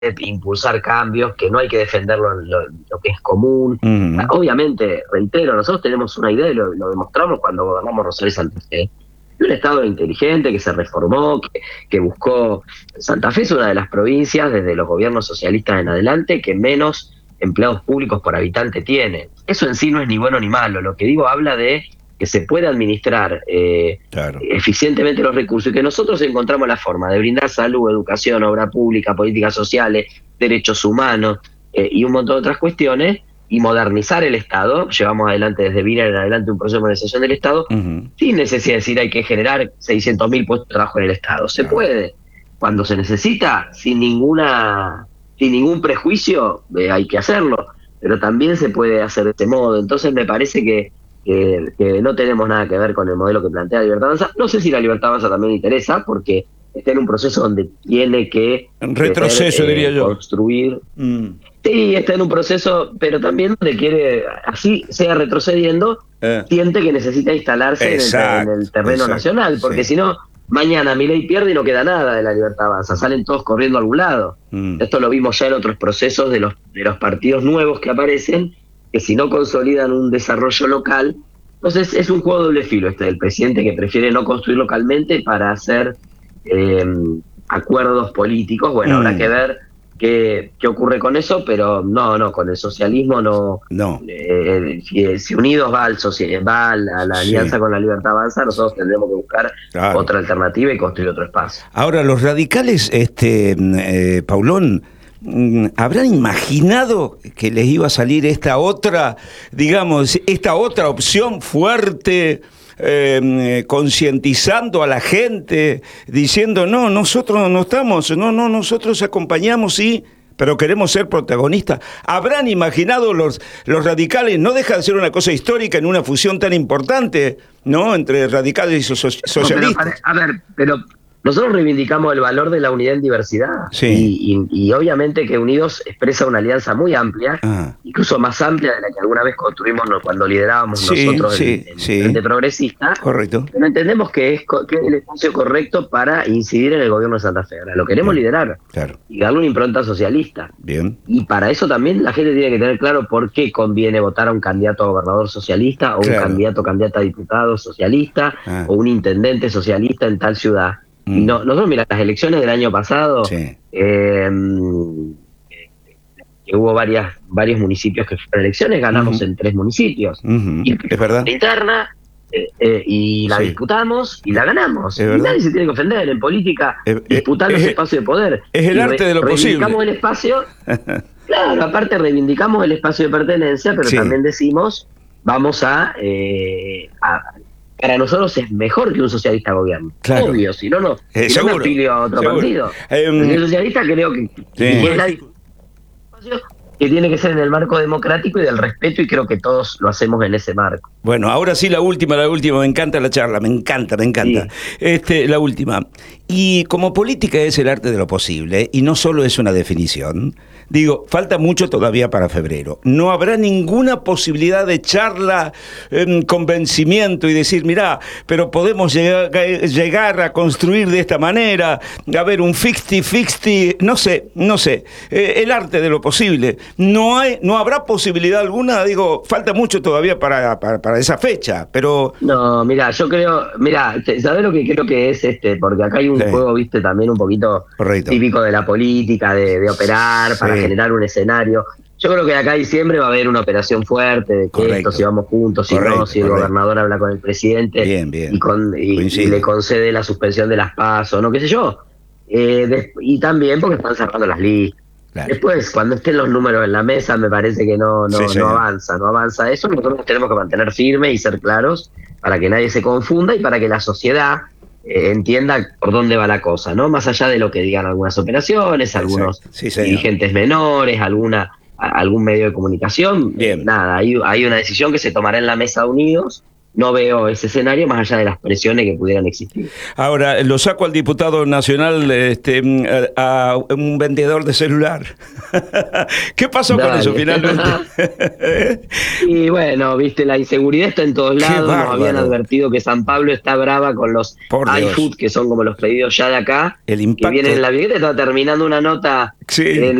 impulsar cambios, que no hay que defender lo que es común. Obviamente, reitero, nosotros tenemos una idea y lo demostramos cuando gobernamos Rosario y Santa Fe. Un Estado inteligente que se reformó, que buscó. Santa Fe es una de las provincias, desde los gobiernos socialistas en adelante, que menos empleados públicos por habitante tiene. Eso en sí no es ni bueno ni malo. Lo que digo habla de que se puede administrar eficientemente los recursos y que nosotros encontramos la forma de brindar salud, educación, obra pública, políticas sociales, derechos humanos y un montón de otras cuestiones, y modernizar el Estado. Llevamos adelante desde Vila en adelante un proceso de modernización del Estado, sin necesidad de decir hay que generar 600.000 puestos de trabajo en el Estado. Se puede, cuando se necesita, sin ningún prejuicio, hay que hacerlo, pero también se puede hacer de este modo. Entonces me parece que no tenemos nada que ver con el modelo que plantea Libertad Avanza. No sé si la Libertad Avanza también interesa, porque está en un proceso donde tiene que retroceso, diría yo, construir. Sí, está en un proceso, pero también donde quiere, así sea retrocediendo, siente que necesita instalarse en el terreno nacional, porque si no, mañana Milei pierde y no queda nada de la Libertad Avanza, salen todos corriendo a algún lado. Esto lo vimos ya en otros procesos de los partidos nuevos que aparecen, que si no consolidan un desarrollo local, entonces es un juego de doble filo del presidente, que prefiere no construir localmente para hacer acuerdos políticos. Bueno, habrá que ver qué ocurre con eso, pero no, con el socialismo no. Si Unidos va a la alianza con la Libertad Avanza, nosotros tendremos que buscar otra alternativa y construir otro espacio. Ahora, los radicales, Paulón, ¿habrán imaginado que les iba a salir esta otra opción fuerte, concientizando a la gente, diciendo nosotros acompañamos, sí, pero queremos ser protagonistas? ¿Habrán imaginado los radicales? No deja de ser una cosa histórica en una fusión tan importante, ¿no?, entre radicales y socialistas. Pero nosotros reivindicamos el valor de la unidad en diversidad. Y obviamente que Unidos expresa una alianza muy amplia, incluso más amplia de la que alguna vez construimos cuando liderábamos nosotros el Frente Progresista. Correcto. Pero entendemos que es el espacio correcto para incidir en el gobierno de Santa Fe. Ahora, lo queremos liderar y darle una impronta socialista. Bien. Y para eso también la gente tiene que tener claro por qué conviene votar a un candidato a gobernador socialista, o un candidata a diputado socialista, o un intendente socialista en tal ciudad. Nosotros, mira, las elecciones del año pasado, que hubo varios municipios que fueron elecciones, ganamos en 3 municipios. Y es verdad. La interna, y la disputamos y la ganamos. Y nadie se tiene que ofender. En política, disputar los espacios de poder. Es el arte de lo posible. Reivindicamos el espacio. Claro, aparte reivindicamos el espacio de pertenencia, pero también decimos, vamos para nosotros es mejor que un socialista gobierne. Obvio, si no me afilio a otro partido. El socialista creo que es la discusión que tiene que ser en el marco democrático y del respeto, y creo que todos lo hacemos en ese marco. Bueno, ahora sí la última, me encanta la charla, me encanta. Sí. La última. Y como política es el arte de lo posible, y no solo es una definición, digo, falta mucho todavía para febrero. No habrá ninguna posibilidad de charla, convencimiento y decir, mirá, pero podemos llegar a construir de esta manera, a ver, un 50-50, no sé, el arte de lo posible. No habrá posibilidad alguna, digo, falta mucho todavía para esa fecha, pero... No, mira, yo creo, ¿sabés lo que creo que es porque acá hay un juego, viste, también un poquito típico de la política, de operar para generar un escenario. Yo creo que de acá a diciembre va a haber una operación fuerte de que esto, si vamos juntos, si no, si el gobernador habla con el presidente y le concede la suspensión de las PASO, no, qué sé yo. Y también porque están cerrando las listas. Después, cuando estén los números en la mesa, me parece que no avanza eso. Nosotros tenemos que mantener firme y ser claros para que nadie se confunda y para que la sociedad entienda por dónde va la cosa, ¿no? Más allá de lo que digan algunas operaciones, algunos dirigentes menores, algún medio de comunicación, nada, hay una decisión que se tomará en la mesa de Unidos, no veo ese escenario más allá de las presiones que pudieran existir. Ahora, lo saco al diputado nacional, a un vendedor de celular. ¿Qué pasó con eso finalmente? Y bueno, viste, la inseguridad está en todos lados. Nos habían advertido que San Pablo está brava con los iFood, que son como los pedidos ya de acá, el impacto, que vienen en la bicicleta. Está terminando una nota